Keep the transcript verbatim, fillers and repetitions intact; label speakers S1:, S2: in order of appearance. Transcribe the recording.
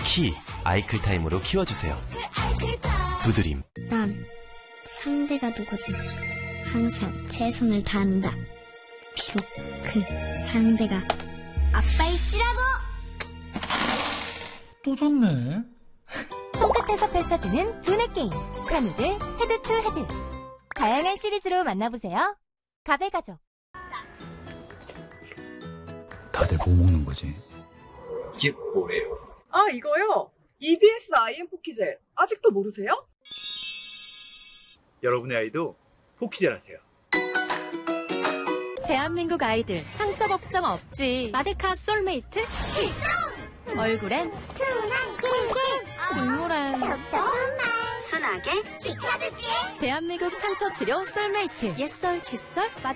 S1: 키 아이클타임으로 키워주세요. 두드림.
S2: 난 상대가 누구든 항상 최선을 다한다. 비록 그 상대가 아빠일지라도.
S3: 또 졌네.
S4: 손끝에서 펼쳐지는 두뇌 게임 카누들 헤드 투 헤드. 다양한 시리즈로 만나보세요. 가베가족.
S5: 다들 뭐 먹는 거지?
S6: 이게 뭐예요?
S7: 아, 이거요? 이비에스 아이엠 포키젤. 아직도 모르세요?
S6: 여러분의 아이도 포키젤 하세요.
S4: 대한민국 아이들 상처 걱정 없지. 마데카 솔메이트 출동! 얼굴엔 순한 킹킹, 실물엔 순하게 지켜줄게. 대한민국 상처 치료 솔메이트. 옛썰, 칫솔, 마데카